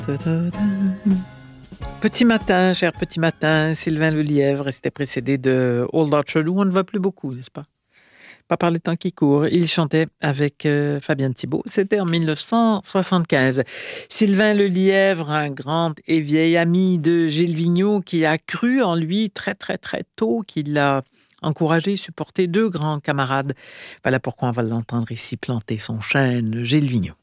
Petit matin, cher petit matin, Sylvain Lelièvre, et c'était précédé de Old Orchard, où on ne va plus beaucoup, n'est-ce pas? Pas par le temps qui court. Il chantait avec Fabienne Thibault. C'était en 1975. Sylvain Lelièvre, un grand et vieil ami de Gilles Vigneault, qui a cru en lui très, très, très tôt, qui l'a encouragé, supporté, deux grands camarades. Voilà pourquoi on va l'entendre ici planter son chêne, Gilles Vigneault.